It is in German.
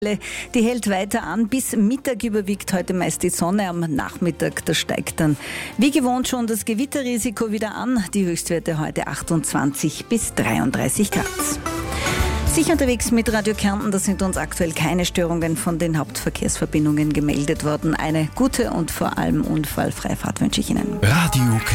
Die hält weiter an. Bis Mittag überwiegt heute meist die Sonne. Am Nachmittag, da steigt dann wie gewohnt schon das Gewitterrisiko wieder an. Die Höchstwerte heute 28 bis 33 Grad. Sicher unterwegs mit Radio Kärnten, da sind uns aktuell keine Störungen von den Hauptverkehrsverbindungen gemeldet worden. Eine gute und vor allem unfallfreie Fahrt wünsche ich Ihnen. Radio